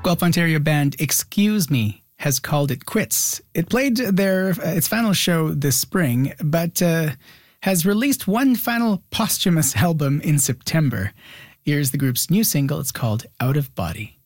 Guelph, Ontario band Excuse Me has called it quits. It played its final show this spring, but has released one final posthumous album in September. Here's the group's new single. It's called Out of Body.